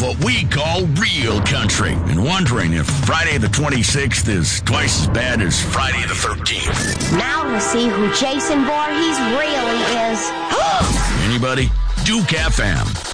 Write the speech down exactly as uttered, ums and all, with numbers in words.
what we call real country and wondering if Friday the twenty-sixth is twice as bad as Friday the thirteenth. Now to see who Jason Voorhees really is. Anybody? Duke F M.